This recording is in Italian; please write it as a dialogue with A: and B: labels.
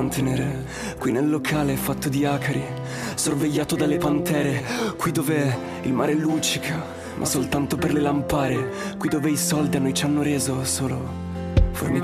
A: mantenere. Qui nel locale fatto di acari, sorvegliato dalle pantere. Qui dove il mare luccica, ma soltanto per le lampare. Qui dove i soldi a noi ci hanno reso solo